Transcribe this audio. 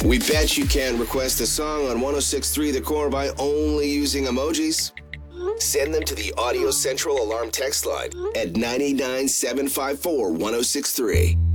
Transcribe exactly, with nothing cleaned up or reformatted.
We bet you can request a song on one oh six point three The Core by only using emojis. Send them to the Audio Central Alarm text line at nine eight nine, seven five four, one oh six three.